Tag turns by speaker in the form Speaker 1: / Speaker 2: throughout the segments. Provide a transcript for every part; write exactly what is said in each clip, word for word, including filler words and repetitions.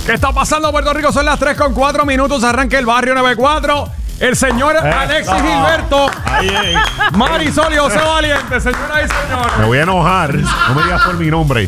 Speaker 1: ¿Qué está pasando, Puerto Rico? Son las tres con cuatro minutos. Arranca el barrio noventa y cuatro. El señor eh, Alexis no. Gilberto. Ahí, ahí. Marisol y José Valiente, señora y señor.
Speaker 2: Me voy a enojar. No me digas por mi nombre.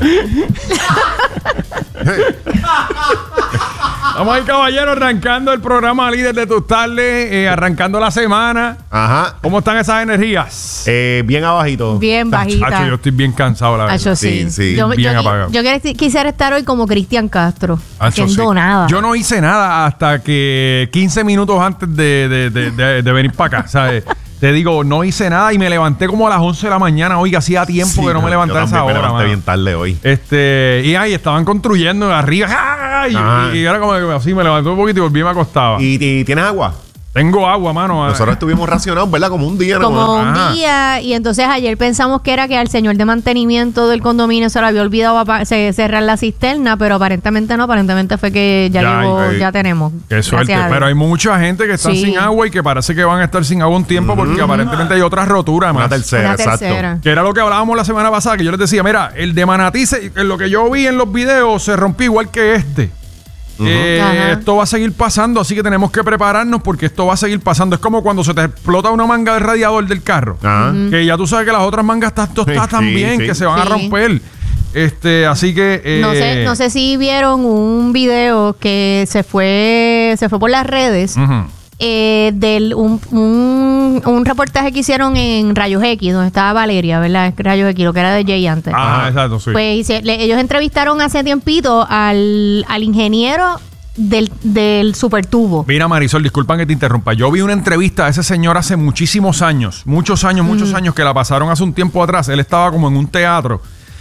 Speaker 1: Vamos ahí, caballero, arrancando el programa Líder de tus tardes, eh, arrancando la semana.
Speaker 2: Ajá.
Speaker 1: ¿Cómo están esas energías?
Speaker 2: Eh, bien abajito.
Speaker 3: Bien bajita.
Speaker 1: Chacho, yo estoy bien cansado, la verdad.
Speaker 3: Acho, sí.
Speaker 2: Sí, sí.
Speaker 3: Yo,
Speaker 1: bien
Speaker 3: yo,
Speaker 1: apagado.
Speaker 3: yo quisiera estar hoy como Cristian Castro,
Speaker 1: Acho,
Speaker 3: haciendo
Speaker 1: sí.
Speaker 3: nada.
Speaker 1: Yo no hice nada hasta que quince minutos antes de, de, de, de, de venir para acá, ¿sabes? Te digo, no hice nada y me levanté como a las once de la mañana. Oiga, hacía tiempo
Speaker 2: Sí,
Speaker 1: que no me levantaba a esa hora.
Speaker 2: Me levanté
Speaker 1: mano.
Speaker 2: bien tarde hoy.
Speaker 1: Este, y ahí estaban construyendo arriba. ¡Ay! Y, y ahora como que así me levanté un poquito y volví y me acostaba.
Speaker 2: ¿Y, y tienes agua?
Speaker 1: Tengo agua, mano.
Speaker 2: Nosotros estuvimos racionados, ¿verdad? Como un día.
Speaker 3: Como
Speaker 2: ¿no?
Speaker 3: un
Speaker 1: Ajá.
Speaker 3: día, y entonces ayer pensamos que era que al señor de mantenimiento del condominio se le había olvidado apa- se- cerrar la cisterna, pero aparentemente no, aparentemente fue que ya,
Speaker 1: Ya,
Speaker 3: llegó,
Speaker 2: ay,
Speaker 3: ya tenemos.
Speaker 1: Qué suerte.
Speaker 3: Gracias a Dios.
Speaker 1: Pero hay mucha gente que está
Speaker 3: Sí.
Speaker 1: sin agua y que parece que van a estar sin agua un tiempo porque aparentemente hay otras roturas
Speaker 2: Una
Speaker 1: más.
Speaker 2: tercera,
Speaker 3: Una
Speaker 2: exacto.
Speaker 3: tercera.
Speaker 1: Que era lo que hablábamos la semana pasada, que yo les decía, mira, el de Manatí, se- en lo que yo vi en los videos, se rompió igual que este. Eh,
Speaker 3: Ajá.
Speaker 1: esto va a seguir pasando, así que tenemos que prepararnos porque esto va a seguir pasando. Es como cuando se te explota una manga del radiador del carro.
Speaker 2: Ajá.
Speaker 1: Que ya tú sabes que las otras mangas están tostadas
Speaker 2: Sí,
Speaker 1: también,
Speaker 2: sí.
Speaker 1: que se van a
Speaker 3: Sí.
Speaker 1: romper. Este, así que... eh,
Speaker 3: No sé, no sé si vieron un video que se fue, se fue por las redes.
Speaker 1: Ujú.
Speaker 3: Eh, del un, un, un reportaje que hicieron en Rayos X, donde estaba Valeria, ¿verdad? Rayos X, lo que era de Jay antes.
Speaker 1: Ah,
Speaker 2: Ajá.
Speaker 1: exacto, sí.
Speaker 3: Pues hice- le- ellos entrevistaron hace tiempito al, al ingeniero del, del supertubo.
Speaker 1: Mira, Marisol, disculpan que te interrumpa. Yo vi una entrevista a ese señor hace muchísimos años, muchos años, muchos años, que la pasaron hace un tiempo atrás. Él estaba como en un teatro.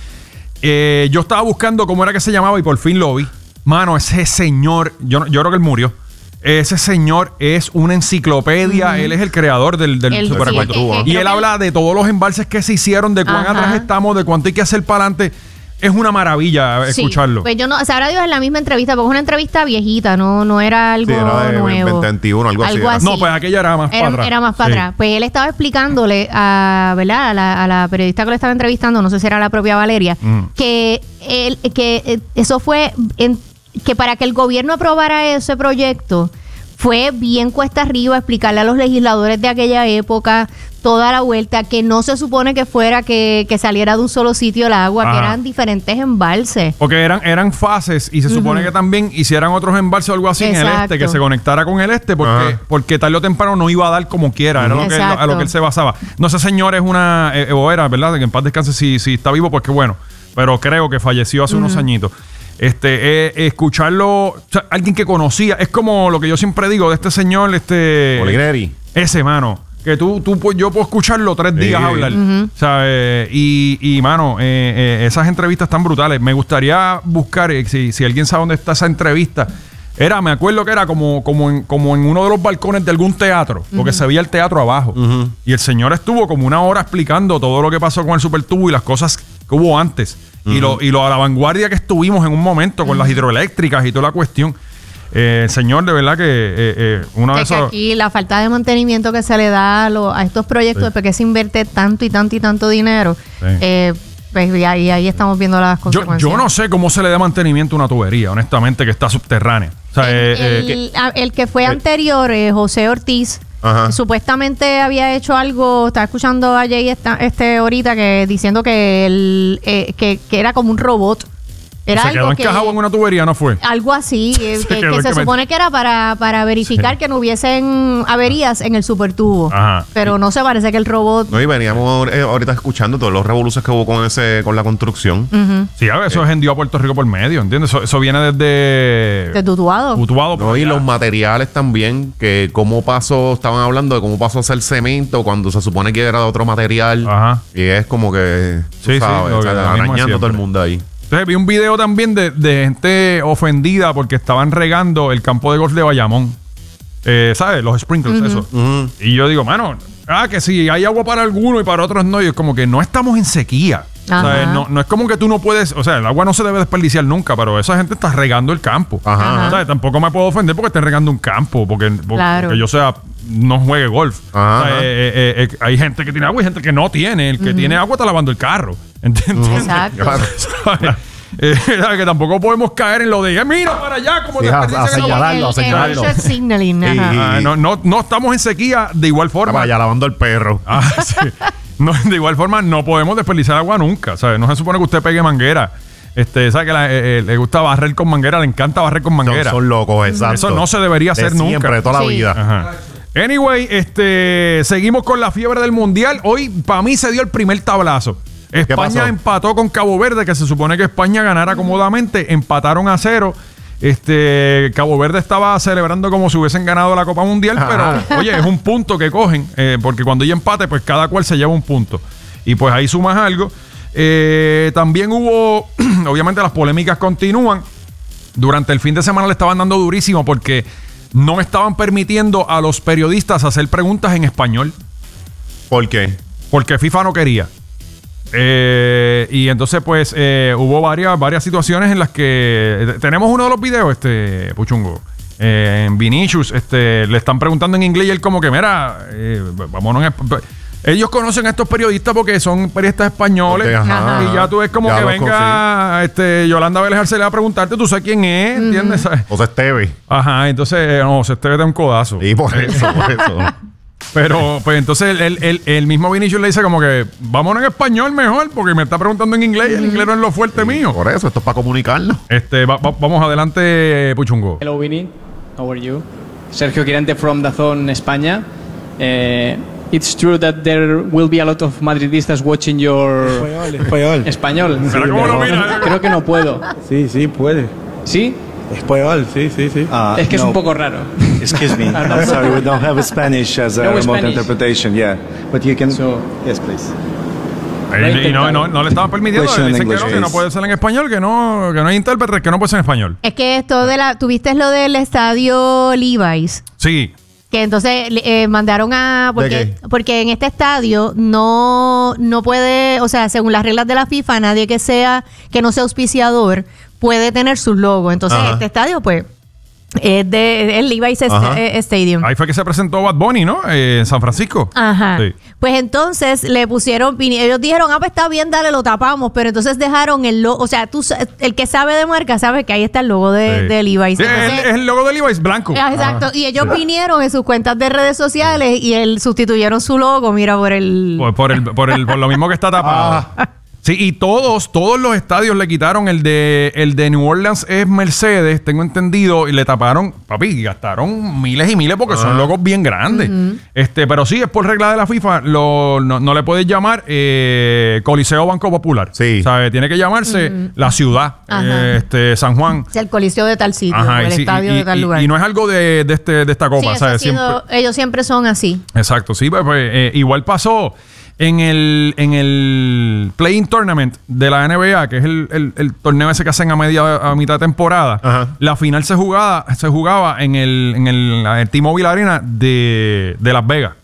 Speaker 1: Eh, yo estaba buscando cómo era que se llamaba y por fin lo vi. Mano, ese señor, yo, no- yo creo que él murió. Ese señor es una enciclopedia. Él es el creador del, del
Speaker 3: Él-
Speaker 1: superacueducto.
Speaker 3: sí, que- que
Speaker 1: Y
Speaker 3: creo
Speaker 1: él
Speaker 3: que
Speaker 1: habla de todos los embalses que se hicieron, de cuán
Speaker 3: Ajá.
Speaker 1: atrás estamos, de cuánto hay que hacer para adelante. Es una maravilla
Speaker 3: Sí,
Speaker 1: escucharlo.
Speaker 3: pues yo no, sabrá Dios en la misma entrevista, porque es una entrevista viejita, no, no era algo
Speaker 2: Sí, era de
Speaker 3: nuevo.
Speaker 2: veinte veintiuno, algo así era.
Speaker 1: No, pues aquella era más para
Speaker 3: Era,
Speaker 1: atrás.
Speaker 3: era más para
Speaker 1: Sí.
Speaker 3: atrás. Pues él estaba explicándole a, ¿verdad? A la, a la periodista que lo estaba entrevistando, no sé si era la propia Valeria,
Speaker 1: Mm.
Speaker 3: que él, que eh, eso fue en- que para que el gobierno aprobara ese proyecto fue bien cuesta arriba explicarle a los legisladores de aquella época toda la vuelta, que no se supone que fuera que, que saliera de un solo sitio el agua,
Speaker 1: Ajá.
Speaker 3: que eran diferentes embalses.
Speaker 1: Porque eran, eran fases y se supone que también hicieran otros embalses o algo así en el
Speaker 3: Exacto.
Speaker 1: este, que se conectara con el este, porque,
Speaker 2: Ajá.
Speaker 1: porque tarde o temprano no iba a dar como quiera. Era lo que,
Speaker 3: Exacto.
Speaker 1: a lo que él se basaba. No, ese señor es una... Eh, o era, ¿verdad? Que en paz descanse si, si está vivo, pues qué bueno. Pero creo que falleció hace unos añitos. Este, eh, escucharlo... O sea, alguien que conocía. Es como lo que yo siempre digo de este señor, este...
Speaker 2: Oligleri.
Speaker 1: Ese, mano. Que tú, tú, pues, yo puedo escucharlo tres
Speaker 2: Sí.
Speaker 1: días hablar. O sea, eh, y, y, mano, eh, eh, esas entrevistas están brutales. Me gustaría buscar, eh, si, si alguien sabe dónde está esa entrevista. Era, me acuerdo que era como, como, en, como en uno de los balcones de algún teatro, porque se veía el teatro abajo.
Speaker 2: Ujú.
Speaker 1: Y el señor estuvo como una hora explicando todo lo que pasó con el supertubo y las cosas que hubo antes. Y, lo, y lo a la vanguardia que estuvimos en un momento con las hidroeléctricas y toda la cuestión. Eh, el señor, de verdad que eh, eh, uno de
Speaker 3: Que, que
Speaker 1: esos...
Speaker 3: aquí la falta de mantenimiento que se le da a, lo- a estos proyectos,
Speaker 1: Sí.
Speaker 3: después que se invierte tanto y tanto y tanto dinero,
Speaker 1: Sí.
Speaker 3: eh, pues y ahí, ahí estamos viendo las
Speaker 1: Yo,
Speaker 3: consecuencias.
Speaker 1: yo no sé cómo se le da mantenimiento a una tubería, honestamente, que está subterránea. O sea, eh, eh,
Speaker 3: el,
Speaker 1: que-
Speaker 3: a- el que fue
Speaker 1: eh.
Speaker 3: anterior, eh, José Ortiz,
Speaker 2: Ajá.
Speaker 3: supuestamente había hecho algo, estaba escuchando a Jay esta, este ahorita que diciendo que, el, eh, que, que era como un robot. Era
Speaker 1: se quedó
Speaker 3: algo que,
Speaker 1: encajado en una tubería, ¿no fue?
Speaker 3: algo así, eh,
Speaker 1: Se
Speaker 3: que,
Speaker 1: quedó
Speaker 3: que se
Speaker 1: que me-
Speaker 3: supone que era para, para verificar
Speaker 1: Sí.
Speaker 3: que no hubiesen averías en el supertubo.
Speaker 1: Ajá.
Speaker 3: Pero no se parece que el robot...
Speaker 2: No, y veníamos eh, ahorita escuchando todos los revoluciones que hubo con ese con la construcción.
Speaker 3: Ujú.
Speaker 1: Sí, a ver, eso es hendió a Puerto Rico por medio, ¿entiendes? Eso, eso viene desde...
Speaker 3: De Tutuado.
Speaker 1: Utuado.
Speaker 2: No, y los materiales también, que cómo pasó, estaban hablando de cómo pasó a ser cemento cuando se supone que era de otro material.
Speaker 1: Ajá.
Speaker 2: Y es como que, tú
Speaker 1: Sí, sí,
Speaker 2: sabes,
Speaker 1: lo
Speaker 2: o sea,
Speaker 1: que- lo mismo de
Speaker 2: arañando todo
Speaker 1: siempre.
Speaker 2: el mundo ahí.
Speaker 1: Entonces vi un video también de, de gente ofendida porque estaban regando el campo de golf de Bayamón. Eh, ¿Sabes? Los sprinkles, eso.
Speaker 2: Ujú.
Speaker 1: Y yo digo, mano, ah, que sí, hay agua para algunos y para otros no. Y es como que no estamos en sequía.
Speaker 3: Ajá.
Speaker 1: O sea, no, no es como que tú no puedes, o sea, el agua no se debe desperdiciar nunca, pero esa gente está regando el campo.
Speaker 2: Ajá.
Speaker 3: Ajá.
Speaker 1: O sea, tampoco me puedo ofender porque estén regando un campo, porque, porque,
Speaker 3: Claro.
Speaker 1: porque yo sea, no juegue golf.
Speaker 2: Ajá.
Speaker 1: O sea, eh, eh, eh, hay gente que tiene agua y gente que no tiene. El que tiene agua está lavando el carro. ¿Entiendes?
Speaker 3: Exacto.
Speaker 2: Claro.
Speaker 1: ¿Sabes? Eh, que tampoco podemos caer en lo de, mira para allá, como
Speaker 2: sí,
Speaker 1: te
Speaker 2: a, a
Speaker 1: dicen
Speaker 2: señalarlo, a señalarlo.
Speaker 3: El signaling,
Speaker 2: Sí.
Speaker 3: ajá.
Speaker 1: Ah, no, no, no estamos en sequía de igual forma.
Speaker 2: Vaya lavando el perro.
Speaker 1: Ah, sí. No, de igual forma, no podemos desperdiciar agua nunca. ¿Sabes? No se supone que usted pegue manguera. Este, ¿sabe que la, eh, eh, le gusta barrer con manguera? Le encanta barrer con manguera.
Speaker 2: Son, son locos, exacto.
Speaker 1: Eso no se debería hacer
Speaker 2: de
Speaker 1: nunca.
Speaker 2: Siempre, de toda
Speaker 3: Sí.
Speaker 2: la vida.
Speaker 1: Ajá. Anyway, este, seguimos con la fiebre del mundial. Hoy, para mí, se dio el primer tablazo. España
Speaker 2: pasó?
Speaker 1: empató con Cabo Verde, que se supone que España ganara cómodamente. Empataron a cero. Este, Cabo Verde estaba celebrando como si hubiesen ganado la Copa Mundial,
Speaker 2: Ajá.
Speaker 1: pero oye, es un punto que cogen, eh, porque cuando hay empate, pues cada cual se lleva un punto. Y pues ahí sumas algo. Eh, también hubo, obviamente las polémicas continúan. Durante el fin de semana le estaban dando durísimo porque no estaban permitiendo a los periodistas hacer preguntas en español.
Speaker 2: ¿Por qué?
Speaker 1: Porque FIFA no quería. Eh, y entonces, pues, eh, hubo varias, varias situaciones en las que... eh, tenemos uno de los videos, este, Puchungo. Eh, en Vinicius, este, le están preguntando en inglés y él como que, mira, eh, vámonos en esp- ellos conocen a estos periodistas porque son periodistas españoles.
Speaker 2: Porque,
Speaker 3: ajá.
Speaker 1: Y ya tú ves como
Speaker 2: Ya
Speaker 1: que
Speaker 2: los
Speaker 1: venga este, Yolanda Vélez Arcelé a preguntarte, tú sabes quién es, ¿entiendes? ¿Sabes?
Speaker 2: O sea, Esteve.
Speaker 1: Ajá, entonces, no, se te da un codazo.
Speaker 2: Y por eso, por eso.
Speaker 1: Pero, pues entonces el, el, el mismo Vinicius le dice como que vámonos en español mejor, porque me está preguntando en inglés y el inglés no es lo fuerte mío.
Speaker 2: Por eso, esto es para comunicarnos.
Speaker 1: Este, va- va- vamos adelante, Puchungo.
Speaker 4: Hello, Vinny. How are you? Sergio Quirante from DAZN, España. Uh, it's true that there will be a lot of Madridistas watching your...
Speaker 5: Español, español.
Speaker 4: Español.
Speaker 1: Mira cómo lo mira.
Speaker 4: Creo que no puedo.
Speaker 5: Sí, sí, puede.
Speaker 4: ¿Sí?
Speaker 5: Español, sí, sí, sí.
Speaker 6: Uh,
Speaker 4: Es que es
Speaker 6: no,
Speaker 4: un poco raro.
Speaker 6: Excuse me. I'm sorry, we don't have Spanish as a
Speaker 4: No
Speaker 6: remote
Speaker 4: Spanish.
Speaker 6: interpretation. Yeah, but you can.
Speaker 4: So-
Speaker 6: yes, please.
Speaker 1: Y, y no, no, no le estaban permitiendo.
Speaker 6: Question in
Speaker 1: Dicen que
Speaker 6: English,
Speaker 1: no, que no
Speaker 6: please.
Speaker 1: puede ser en español, que no, que no hay intérprete, que no puede ser en español.
Speaker 3: Es que esto de la... ¿Tuviste lo del estadio Levi's?
Speaker 1: Sí.
Speaker 3: Que entonces eh, mandaron a... Porque,
Speaker 2: qué?
Speaker 3: porque en este estadio no, no puede... O sea, según las reglas de la FIFA, nadie que sea que no sea auspiciador puede tener sus logos. Entonces,
Speaker 2: Ajá.
Speaker 3: este estadio, pues, es de el Levi's Est-
Speaker 2: Ajá.
Speaker 3: eh, Stadium.
Speaker 1: Ahí fue que se presentó Bad Bunny, ¿no? Eh, en San Francisco.
Speaker 3: Ajá.
Speaker 1: Sí.
Speaker 3: Pues entonces le pusieron, vini- ellos dijeron, ah, pues está bien, dale, lo tapamos, pero entonces dejaron el logo, o sea, tú, sa- el que sabe de marca sabe que ahí está el logo de,
Speaker 1: Sí.
Speaker 3: de Levi's.
Speaker 1: Sí, es, el,
Speaker 3: Entonces-
Speaker 1: es el logo de Levi's blanco.
Speaker 3: Ah, exacto. Y ellos vinieron en sus cuentas de redes sociales y él sustituyeron su logo, mira, por el...
Speaker 1: Por, por el, por, el, por lo mismo que está tapado. Sí, y todos, todos los estadios le quitaron el de el de New Orleans es Mercedes, tengo entendido, y le taparon, papi, y gastaron miles y miles porque son logos bien grandes. Este, pero sí, es por regla de la FIFA, lo, no, no le puedes llamar eh, Coliseo Banco Popular.
Speaker 2: Sí.
Speaker 1: ¿Sabe? Tiene que llamarse la ciudad,
Speaker 3: Ajá.
Speaker 1: eh, este, San Juan.
Speaker 3: O sea, el coliseo de tal sitio,
Speaker 1: Ajá,
Speaker 3: o
Speaker 1: y
Speaker 3: el
Speaker 1: sí,
Speaker 3: estadio
Speaker 1: y-
Speaker 3: de tal
Speaker 1: y-
Speaker 3: lugar.
Speaker 1: y no es algo de, de este, de esta
Speaker 3: Sí,
Speaker 1: copa,
Speaker 3: eso
Speaker 1: ¿sabes?
Speaker 3: ha sido-
Speaker 1: Siempre-
Speaker 3: ellos siempre son así.
Speaker 1: Exacto, sí, pues, pues, eh, igual pasó en el, en el Play-In Tournament de la N B A, que es el, el- el torneo ese que hacen a media a mitad de temporada.
Speaker 2: Ajá.
Speaker 1: La final se jugaba, se jugaba en el, en el, el T-Mobile Arena de, de Las Vegas.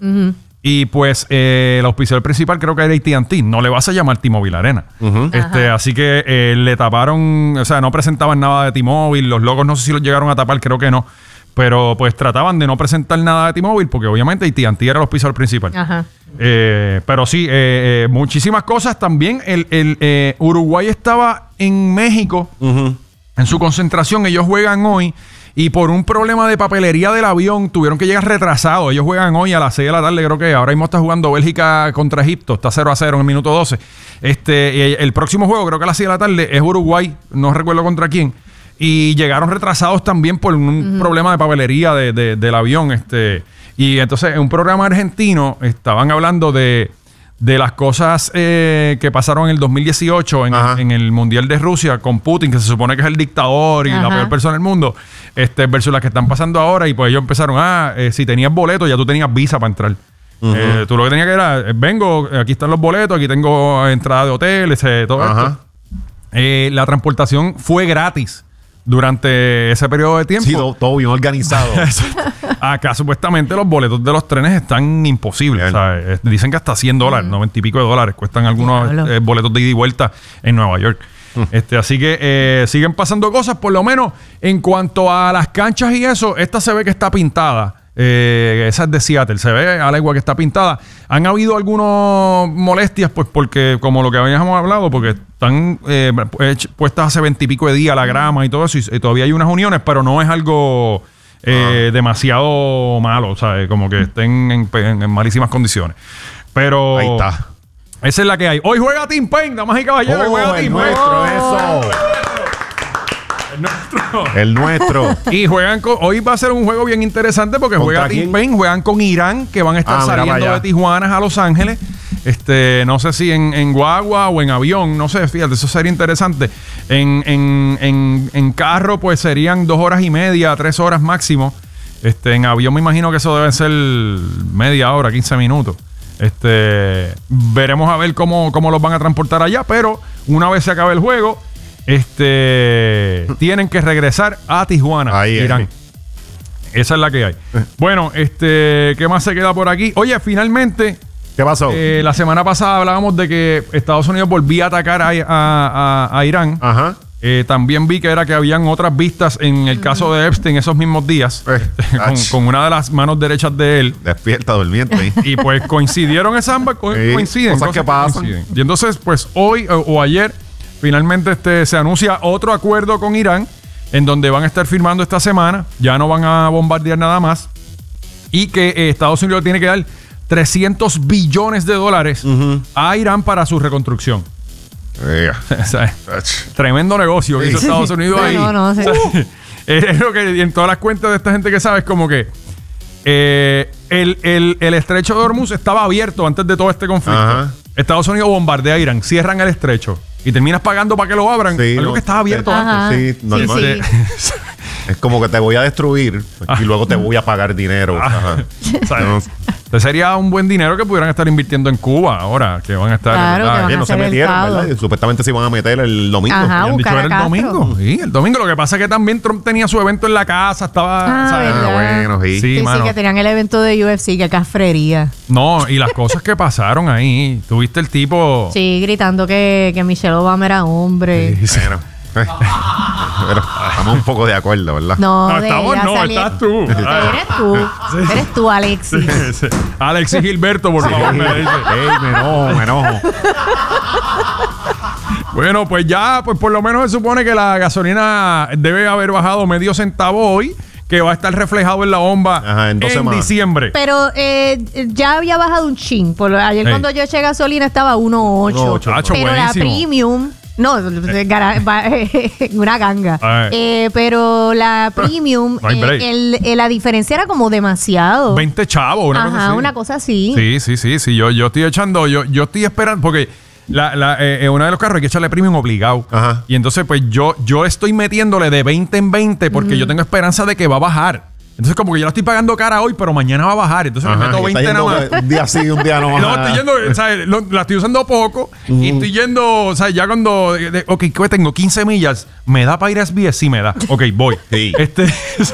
Speaker 1: Y pues eh, el auspiciador principal creo que era A T and T. No le vas a llamar T-Mobile Arena. este, así que eh, le taparon, o sea, no presentaban nada de T-Mobile. Los logos no sé si los llegaron a tapar, creo que no. Pero pues trataban de no presentar nada de T-Mobile porque obviamente A T and T era el auspiciador principal.
Speaker 3: Ajá.
Speaker 1: Eh, pero sí, eh, eh, muchísimas cosas. También el, el, eh, Uruguay estaba en México en su concentración. Ellos juegan hoy y por un problema de papelería del avión tuvieron que llegar retrasados. Ellos juegan hoy a las seis de la tarde, creo que ahora mismo está jugando Bélgica contra Egipto. Está cero a cero en el minuto doce. Este, y el próximo juego, creo que a las seis de la tarde, es Uruguay. No recuerdo contra quién. Y llegaron retrasados también por un problema de papelería de, de- del avión. Este, y entonces en un programa argentino estaban hablando de, de las cosas eh, que pasaron en el dos mil dieciocho en,
Speaker 2: Ajá.
Speaker 1: en el Mundial de Rusia con Putin, que se supone que es el dictador y la
Speaker 3: Ajá.
Speaker 1: peor persona del mundo, este, versus las que están pasando ahora. Y pues ellos empezaron, ah, eh, si tenías boleto, ya tú tenías visa para entrar. Eh, tú lo que tenías que era, eh, vengo, aquí están los boletos, aquí tengo entrada de hotel, ese, todo
Speaker 2: Ajá.
Speaker 1: esto. Eh, la transportación fue gratis durante ese periodo de tiempo.
Speaker 2: Sí, todo, todo bien organizado.
Speaker 1: Acá supuestamente los boletos de los trenes están imposibles.
Speaker 2: Bien.
Speaker 1: ¿Sabes? Eh, Dicen que hasta cien dólares, noventa y pico de dólares cuestan algunos
Speaker 3: Diablo.
Speaker 1: eh, boletos de ida y vuelta en Nueva York. Este, así que eh, siguen pasando cosas, por lo menos en cuanto a las canchas y eso, esta se ve que está pintada. Eh, esa es de Seattle. Se ve al igual que está pintada. Han habido algunas molestias, pues, porque, como lo que habíamos hablado, porque están eh, puestas hace veintipico de días la grama y todo eso, y, y todavía hay unas uniones, pero no es algo eh, ah. demasiado malo, ¿sabes? Como que estén en, en, en malísimas condiciones. Pero.
Speaker 2: Ahí está.
Speaker 1: Esa es la que hay. Hoy juega Team Pain, damas y caballeros.
Speaker 2: Oh,
Speaker 1: juega
Speaker 2: el
Speaker 1: Team
Speaker 2: nuestro,
Speaker 1: Pain.
Speaker 2: eso.
Speaker 1: El nuestro.
Speaker 2: El nuestro.
Speaker 1: Y juegan con, hoy va a ser un juego bien interesante porque juega Team
Speaker 2: quién?
Speaker 1: Pain, juegan con Irán, que van a estar
Speaker 2: Ah, mira
Speaker 1: saliendo
Speaker 2: para
Speaker 1: de
Speaker 2: allá.
Speaker 1: Tijuana a Los Ángeles. Este, no sé si en, en guagua o en avión, no sé, fíjate, eso sería interesante. En, en, en, en carro, pues serían dos horas y media, tres horas máximo. Este, en avión me imagino que eso debe ser media hora, quince minutos. Este, veremos a ver cómo, cómo los van a transportar allá, pero una vez se acabe el juego, este, tienen que regresar a Tijuana,
Speaker 2: Ahí es.
Speaker 1: Irán. Esa es la que hay. Bueno, este, ¿qué más se queda por aquí? Oye, finalmente,
Speaker 2: ¿Qué pasó?
Speaker 1: eh, la semana pasada hablábamos de que Estados Unidos volvía a atacar a, a- a- a Irán.
Speaker 2: Ajá.
Speaker 1: Eh, también vi que era que habían otras vistas en el caso de Epstein esos mismos días,
Speaker 2: Eh,
Speaker 1: con,
Speaker 2: ach.
Speaker 1: con una de las manos derechas de él.
Speaker 2: Despierta durmiente ahí.
Speaker 1: Y pues coincidieron esas ambas, co-
Speaker 2: Sí,
Speaker 1: coinciden.
Speaker 2: cosas que pasan.
Speaker 1: coinciden. Y entonces, pues hoy o, o ayer, finalmente este, se anuncia otro acuerdo con Irán, en donde van a estar firmando esta semana. Ya no van a bombardear nada más. Y que eh, Estados Unidos tiene que dar trescientos billones de dólares a Irán para su reconstrucción.
Speaker 2: Ea.
Speaker 1: O sea,
Speaker 2: Ach.
Speaker 1: tremendo negocio que hizo
Speaker 2: Sí.
Speaker 1: Estados Unidos
Speaker 3: No,
Speaker 1: ahí.
Speaker 3: no, no, sí.
Speaker 1: O sea, es lo que en todas las cuentas de esta gente que sabe es como que eh, el, el- el estrecho de Hormuz estaba abierto antes de todo este conflicto.
Speaker 2: Ajá.
Speaker 1: Estados Unidos bombardea a Irán, cierran el estrecho y terminas pagando para que lo abran.
Speaker 2: Sí,
Speaker 1: algo
Speaker 2: no,
Speaker 1: que estaba abierto
Speaker 3: Ajá.
Speaker 1: antes.
Speaker 2: Sí, normal.
Speaker 3: Sí, sí.
Speaker 2: Es como que te voy a destruir y luego te voy a pagar dinero. Ajá.
Speaker 1: O sea,
Speaker 2: No,
Speaker 1: entonces sería un buen dinero que pudieran estar invirtiendo en Cuba ahora, que van a estar.
Speaker 3: Claro,
Speaker 1: ¿verdad?
Speaker 3: que van
Speaker 2: oye,
Speaker 3: a
Speaker 2: no se
Speaker 3: hacer el
Speaker 2: metieron,
Speaker 3: pago.
Speaker 2: ¿verdad? Supuestamente se iban a meter el domingo.
Speaker 3: Ajá,
Speaker 1: Habían dicho
Speaker 3: buscar
Speaker 1: era
Speaker 3: a
Speaker 1: el
Speaker 3: Castro.
Speaker 1: domingo. Sí, el domingo. Lo que pasa es que también Trump tenía su evento en la casa, estaba.
Speaker 3: Ah,
Speaker 1: ¿sabes?
Speaker 3: ¿verdad?
Speaker 2: Ah, bueno, sí.
Speaker 1: Sí,
Speaker 3: Sí, sí,
Speaker 1: mano.
Speaker 3: que tenían el evento de U F C, que cafrería.
Speaker 1: No, y las cosas que pasaron ahí. Tuviste el tipo.
Speaker 3: Sí, gritando que, que Michelle Obama era hombre.
Speaker 1: Sí, sí.
Speaker 2: Bueno, eh, pero estamos un poco de acuerdo, ¿verdad?
Speaker 3: No,
Speaker 1: No,
Speaker 3: de
Speaker 1: estamos
Speaker 3: ella
Speaker 1: no,
Speaker 3: salía-
Speaker 1: estás tú.
Speaker 3: Eres tú. Eres tú, Alexis.
Speaker 1: Sí. Alexis Gilberto, por favor, me dice.
Speaker 2: Ey, me enojo, me enojo.
Speaker 1: Bueno, pues ya, pues por lo menos se supone que la gasolina debe haber bajado medio centavo hoy, que va a estar reflejado en la bomba
Speaker 2: Ajá, en dos semanas.
Speaker 1: diciembre.
Speaker 3: Pero eh, ya había bajado un chin. Por, ayer
Speaker 1: Ey.
Speaker 3: cuando yo eché gasolina estaba uno ocho.
Speaker 2: uno ocho.
Speaker 1: Chacho,
Speaker 3: Pero la
Speaker 1: buenísimo.
Speaker 3: premium. No, gara- va- una ganga.
Speaker 1: Ay.
Speaker 3: Eh, pero la premium,
Speaker 1: No hay
Speaker 3: eh,
Speaker 1: break.
Speaker 3: el- eh, la diferencia era como demasiado.
Speaker 1: veinte chavos, una
Speaker 3: Ajá,
Speaker 1: cosa así.
Speaker 3: una cosa así.
Speaker 1: Sí, sí, sí, sí. Yo, yo estoy echando, yo, yo estoy esperando, porque la, la, eh, eh, uno de los carros hay que echarle premium obligado.
Speaker 2: Ajá.
Speaker 1: Y entonces, pues yo, yo estoy metiéndole de veinte en veinte porque yo tengo esperanza de que va a bajar. Entonces, como que yo la estoy pagando cara hoy, pero mañana va a bajar. Entonces me
Speaker 2: Ajá,
Speaker 1: meto
Speaker 2: que está
Speaker 1: veinte nada
Speaker 2: yendo
Speaker 1: más.
Speaker 2: Un día sí, un día no.
Speaker 1: No,
Speaker 2: ajá.
Speaker 1: estoy yendo, o sea, lo- la estoy usando poco y estoy yendo, o sea, ya cuando, de- de- ok, ¿qué tengo? quince millas, ¿me da para ir a S B S? Sí, me da. Ok, voy.
Speaker 2: Sí.
Speaker 1: Este,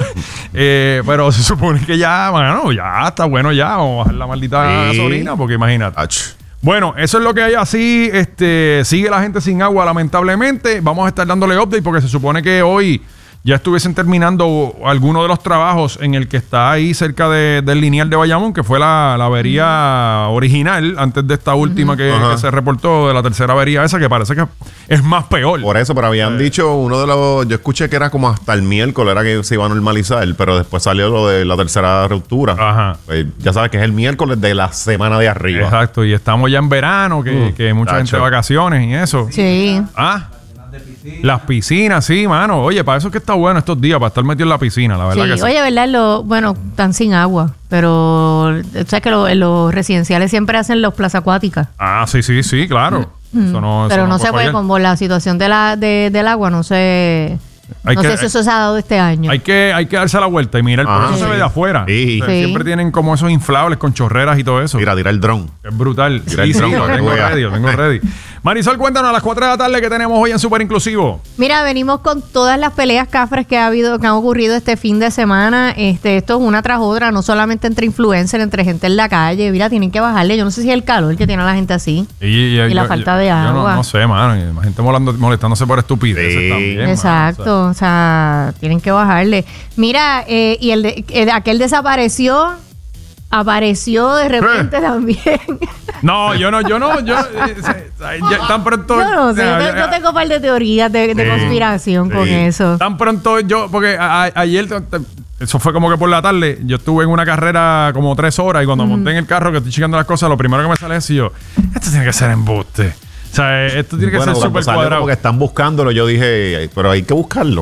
Speaker 1: eh, pero se supone que ya, bueno, ya está bueno ya, vamos a bajar la maldita
Speaker 2: Sí.
Speaker 1: gasolina, porque imagínate.
Speaker 2: Ach.
Speaker 1: Bueno, eso es lo que hay así, este, sigue la gente sin agua, lamentablemente. Vamos a estar dándole update porque se supone que hoy ya estuviesen terminando algunos de los trabajos en el que está ahí cerca de- del lineal de Bayamón, que fue la, la avería original, antes de esta última que,
Speaker 2: Ajá.
Speaker 1: que se reportó, de la tercera avería esa, que parece que es más peor.
Speaker 2: Por eso, pero habían dicho uno de los. Yo escuché que era como hasta el miércoles era que se iba a normalizar, pero después salió lo de la tercera ruptura.
Speaker 1: Ajá.
Speaker 2: Pues ya sabes que es el miércoles de la semana de arriba.
Speaker 1: Exacto, y estamos ya en verano, que,
Speaker 2: Mm,
Speaker 1: que mucha gente
Speaker 2: tacho.
Speaker 1: de vacaciones y eso.
Speaker 3: Sí.
Speaker 1: Ah, las piscinas, sí, mano. Oye, para eso es que está bueno estos días, para estar metido en la piscina, la verdad
Speaker 3: Sí.
Speaker 1: que sí.
Speaker 3: Oye, ¿verdad? Lo, bueno, están sin agua, pero o sea que lo- en los residenciales siempre hacen los plazas acuáticas.
Speaker 1: Ah, sí, sí, sí, claro. Eso no, eso
Speaker 3: Pero no, se puede,
Speaker 1: fallar.
Speaker 3: como la situación de la, de, del agua, no sé.
Speaker 1: Hay
Speaker 3: no
Speaker 1: que-
Speaker 3: sé si eso se ha dado este año.
Speaker 1: Hay que, hay que darse la vuelta y mirar, por
Speaker 2: Ah,
Speaker 1: eso se
Speaker 2: sí.
Speaker 1: ve de afuera.
Speaker 2: Sí.
Speaker 1: O sea,
Speaker 3: Sí.
Speaker 1: Siempre tienen como esos inflables con chorreras y todo eso.
Speaker 2: Mira, tira el dron.
Speaker 1: Es brutal.
Speaker 2: Tira
Speaker 1: Sí,
Speaker 2: el
Speaker 1: sí,
Speaker 2: tronco,
Speaker 1: lo
Speaker 2: que
Speaker 1: tengo
Speaker 2: juega.
Speaker 1: ready, lo tengo ready. Marisol, cuéntanos a las cuatro de la tarde que tenemos hoy en Super Inclusivo.
Speaker 3: Mira, venimos con todas las peleas cafres que ha habido, que han ocurrido este fin de semana. Este, esto es una tras otra, no solamente entre influencers, entre gente en la calle. Mira, tienen que bajarle. Yo no sé si es el calor que tiene a la gente así.
Speaker 1: Y,
Speaker 3: Y la falta de
Speaker 1: yo no-
Speaker 3: agua.
Speaker 1: no, sé, mano. y La gente molando- molestándose por estupideces
Speaker 2: Sí.
Speaker 1: también. mano,
Speaker 3: Exacto.
Speaker 1: o sea.
Speaker 3: O sea, tienen que bajarle. Mira, eh, y el de, el, aquel desapareció, apareció de repente
Speaker 1: ¿Eh?
Speaker 3: también.
Speaker 1: No, yo no, yo no, yo eh, ya, tan pronto.
Speaker 3: Yo no sé,
Speaker 1: ya,
Speaker 3: yo,
Speaker 1: ya,
Speaker 3: yo tengo un par de teorías de, de
Speaker 2: Sí,
Speaker 3: conspiración
Speaker 2: sí.
Speaker 3: con eso.
Speaker 1: Tan pronto yo, porque a- a- ayer, eso fue como que por la tarde, yo estuve en una carrera como tres horas y cuando monté en el carro que estoy checando las cosas, lo primero que me sale es yo, esto tiene que ser embuste. O sea, eh, esto tiene que
Speaker 2: Bueno,
Speaker 1: ser
Speaker 2: cuando
Speaker 1: súper
Speaker 2: salió
Speaker 1: cuadrado.
Speaker 2: porque están buscándolo, yo dije, "Ay, pero hay que buscarlo".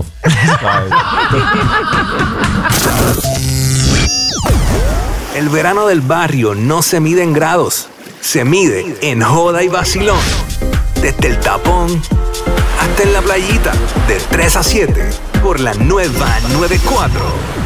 Speaker 7: El verano del barrio no se mide en grados, se mide en joda y vacilón. Desde el tapón hasta en la playita, de tres a siete, por la nueva noventa y cuatro.